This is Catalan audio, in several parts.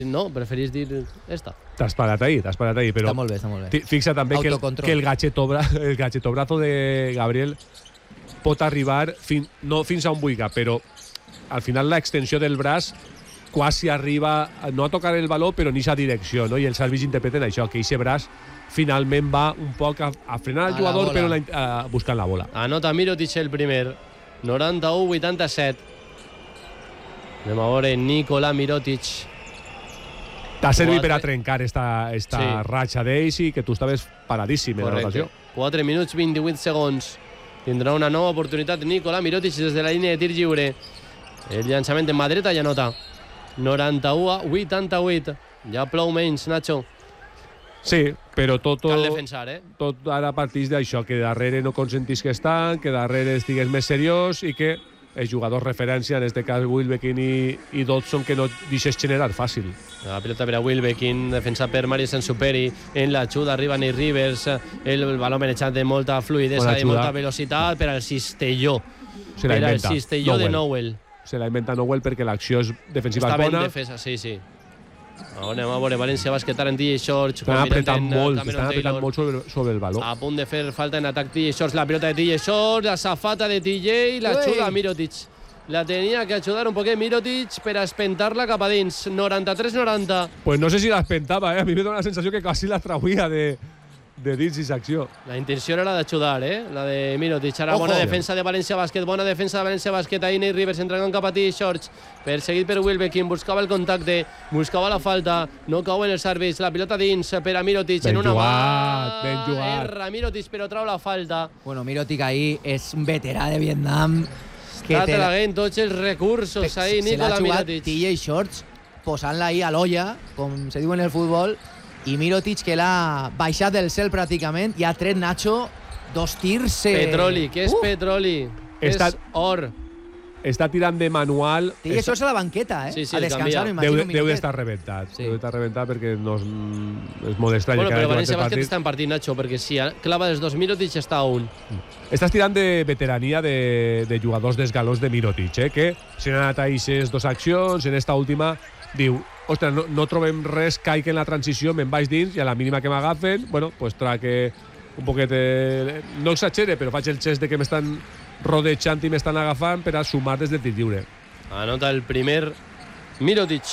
No, preferís dir esta. T'has parat ahí, però està molt bé. Fixa també que el gachetobrazo de Gabriel pot arribar no fins a un buiga, però al final la extensió del braç quasi arriba, no a tocar el baló, però en aquesta direcció, no? I els àrbitres interpreten això, que aquest braç finalment va un poc a frenar el jugador, però buscant la bola. Anota Mirotic el primer, 91-87. Anem a veure Nikola Mirotic. T'ha servit per a trencar esta ratxa d'ells i que tu estaves paradíssim en la rotació. 4 minuts 28 segons. Tindrà una nova oportunitat Nikola Mirotic des de la línia de tir lliure. El llançament en mà dreta i anota. 91-88. Ja plou menys, Nacho. Sí, però tot cal defensar, tot ara partís d'això, que darrere no consentís que estan, que darrere estigués més seriós i que els jugadors referència, en aquest cas Wilbekin i Dodson, que no deixes generar fàcil. La pilota per a Wilbekin, defensa per Marius Ensuperi, en l'ajuda arriba Nate Rivers, el baló manejat de molta fluidesa, de molta velocitat per al Cistelló. Per al Cistelló de Nowell. Se la inventa Nowell perquè l'acció defensiva és bona. Està ben defensa, sí. Anem a veure València Bàsquet, ara en DJ Shorts. Estan apretant molt sobre el baló. A punt de fer falta en atac DJ Shorts, la pilota de DJ Shorts, la safata de DJ, l'ajuda a Mirotic. La tenia que ajudar un poquet Mirotic per a espentar-la cap a dins. 93-90. Pues no sé si l'espentava, A mi me dona la sensació que quasi la trauia de dins i secció. La intenció era la d'ajudar, la de Mirotic. Ara bona defensa de València Bàsquet, bona defensa de València Bàsquet. Ahí Nate Rivers entregant cap a DJ Shorts. Perseguit per Wilbekin, buscava el contacte, buscava la falta, no cauen els àrbitres, la pilota dins per a Mirotic en una mà. Ben jugat. Erra Mirotic, però trau la falta. Bueno, Mirotic ahí és un veterà de Vietnam. Està traient tots els recursos ahí, Nikola Mirotic. DJ Shorts posant-la ahí a l'olla, com se diu en el futbol, i Mirotic que l'ha baixat del cel pràcticament i ha tret Nacho 2 tirs. Petroli, què és petroli? És or. Està tirant de manual. I això és a la banqueta, Sí, a descansar, m'imagino. Deu d'estar rebentat. Deu d'estar rebentat perquè no és molt estrany. Bueno, però València Bàsquet està en partit, Nacho, perquè si clava dels 2 Mirotic està a 1. Estàs tirant de veterania de jugadors d'esgalons de Mirotic, que si han anat a aquestes 2 accions, en esta última, diu, ostres, no trobem res, caic en la transició, me'n vaig dins i a la mínima que m'agafen, bueno, pues traque un poquet, no exagere, però faig el gest de que m'estan rodejant i m'estan agafant per a sumar des del tir lliure. Anota el primer Mirotic.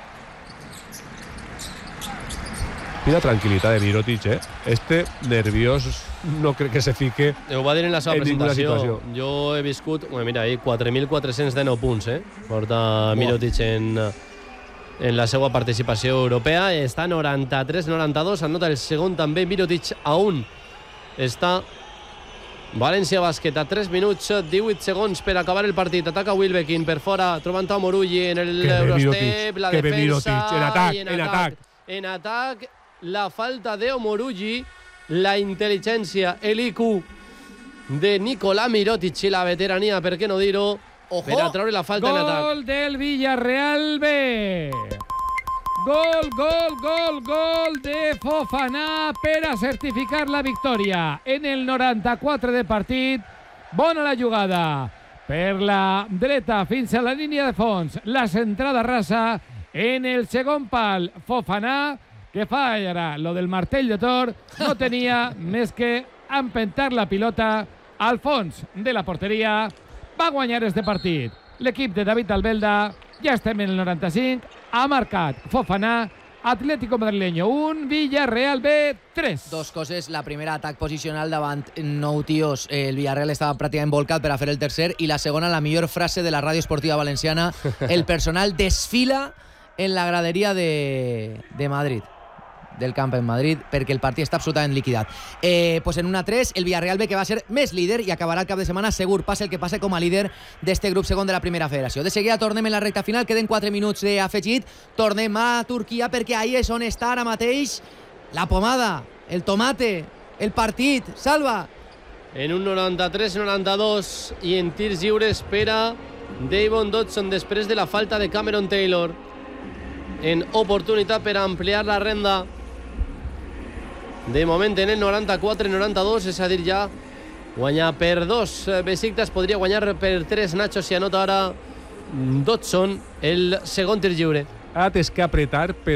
Mira tranquil·litat de Mirotic, nerviós, no crec que se fique. Ho va dir en la seva presentació. Situació. Jo he viscut, mira, 4.419 punts, porta Mirotic en la seva participació europea. Està 93-92, anota el segon també Mirotic a 1. Està València Bàsquet a 3 minuts 18 segons per acabar el partit. Ataca Wilbekin per fora, trobant a Morulli en l'Eurostep, la defensa en atac, la falta de Morulli, la intel·ligència, l'IQ de Nikola Mirotic i la veterania, per què no dir-ho, per a treure la falta en atac. Gol del Villarreal B. Gol de Fofana per a certificar la victòria en el 94 de partit. Bona la jugada per la dreta fins a la línia de fons, la centrada rasa en el segon pal. Fofana, que fallarà lo del martell de Thor, no tenia més que empentar la pilota al fons de la porteria. Va guanyar este partit l'equip de David Albelda. Ja estem en el 95. Ha marcat Fofana. Atlético Madrileño 1, Villarreal B 3. 2 coses. La primera, atac posicional davant 9 tios. El Villarreal estava pràcticament volcat per a fer el tercer. I la segona, la millor frase de la ràdio esportiva valenciana. El personal desfila en la graderia de Madrid, del camp en Madrid, perquè el partit està absolutament liquidat. Pues en 1-3, el Villarreal B, que va ser més líder i acabarà el cap de setmana segur, passe el que passe com a líder d'este grup segon de la primera federació. De seguida tornem en la recta final, queden 4 minuts afegit, tornem a Turquia perquè ahí és on està ara mateix la pomada, el tomate, el partit. Salva! En un 93-92 i en tirs lliures espera Davon Dodson després de la falta de Cameron Taylor. En oportunitat per ampliar la renda. De moment en el 94-92, és a dir, ja guanyar per 2 Besiktas, podria guanyar per 3 Nacho si anota ara Dodson el segon tir lliure. ara tens que apretar,